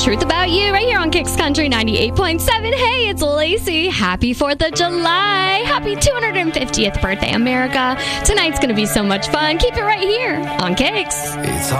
Truth About You right here on Kicks Country 98.7. Hey, it's Lacey. Happy 4th of July. Happy 250th birthday, America. Tonight's going to be so much fun. Keep it right here on Kicks.